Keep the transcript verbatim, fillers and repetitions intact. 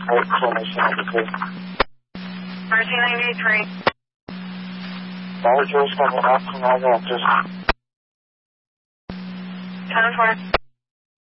thirteen ninety-three. Molecules coming up from my office. ten four.